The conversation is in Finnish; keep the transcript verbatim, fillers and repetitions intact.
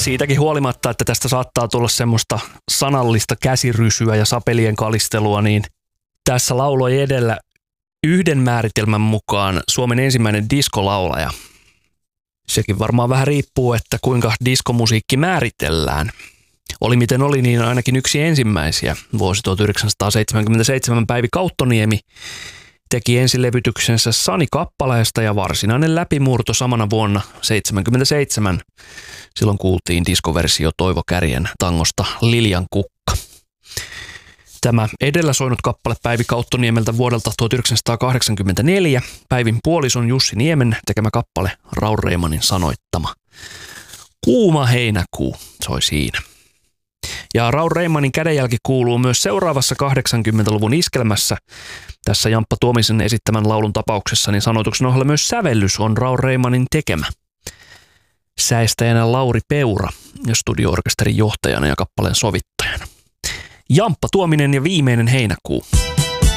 siitäkin huolimatta, että tästä saattaa tulla semmoista sanallista käsirysyä ja sapelien kalistelua, niin tässä lauloi edellä yhden määritelmän mukaan Suomen ensimmäinen diskolaulaja. Sekin varmaan vähän riippuu, että kuinka diskomusiikki määritellään. Oli miten oli, niin ainakin yksi ensimmäisiä. Vuosi tuhatyhdeksänsataaseitsemänkymmentäseitsemän Päivi Kauttoniemi teki ensilevytyksensä Sani-kappaleesta ja varsinainen läpimurto samana vuonna seitsemänkymmentäseitsemän. Silloin kuultiin diskoversio Toivo Kärjen tangosta Liljan kukka. Tämä edellä soinut kappale Päivi Kauttoniemeltä vuodelta tuhatyhdeksänsataakahdeksankymmentäneljä. Päivin puolison Jussi Niemen tekemä kappale, Raul Reimanin sanoittama. Kuuma heinäkuu soi siinä. Ja Raul Reimanin kädenjälki kuuluu myös seuraavassa kahdeksankymmentäluvun iskelmässä. Tässä Jamppa Tuomisen esittämän laulun tapauksessa niin sanoituksen ohella myös sävellys on Raul Reimanin tekemä. Säestäjänä Lauri Peura ja studio-orkesterin johtajana ja kappaleen sovittajana. Jamppa Tuominen ja Viimeinen heinäkuu.